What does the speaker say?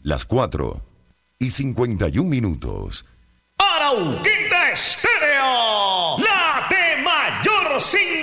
las 4:51. Arauquita Estéreo, la de mayor sintonía.